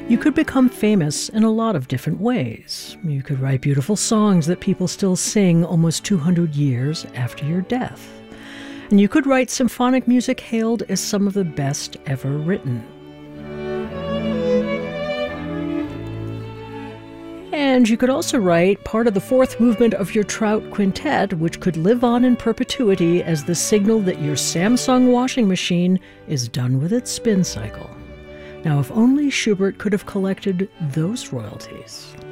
You could become famous in a lot of different ways. You could write beautiful songs that people still sing almost 200 years after your death. And you could write symphonic music hailed as some of the best ever written. And you could also write part of the fourth movement of your Trout Quintet, which could live on in perpetuity as the signal that your Samsung washing machine is done with its spin cycle. Now, if only Schubert could have collected those royalties.